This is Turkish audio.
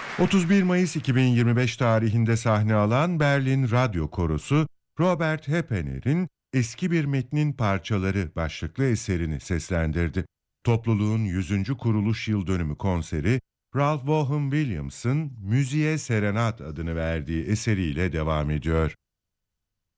31 Mayıs 2025 tarihinde sahne alan Berlin Radyo Korosu, Robert Heppener'in "Eski Bir Metnin Parçaları" başlıklı eserini seslendirdi. Topluluğun 100. kuruluş yıl dönümü konseri, Ralph Vaughan Williams'ın "Müziğe Serenat" adını verdiği eseriyle devam ediyor.